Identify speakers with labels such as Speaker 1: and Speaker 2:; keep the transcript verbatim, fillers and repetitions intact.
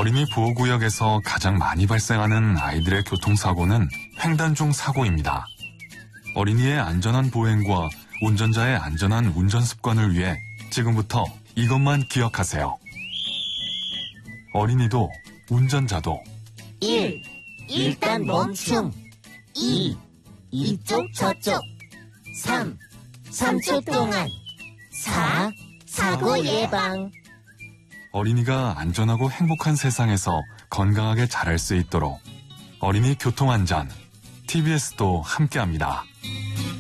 Speaker 1: 어린이 보호구역에서 가장 많이 발생하는 아이들의 교통사고는 횡단 중 사고입니다. 어린이의 안전한 보행과 운전자의 안전한 운전 습관을 위해 지금부터 이것만 기억하세요. 어린이도 운전자도
Speaker 2: 일. 일단 멈춤. 이. 이쪽 저쪽. 삼. 삼 초 동안. 사. 사고 예방.
Speaker 1: 어린이가 안전하고 행복한 세상에서 건강하게 자랄 수 있도록 어린이 교통안전 티비에스도 함께합니다.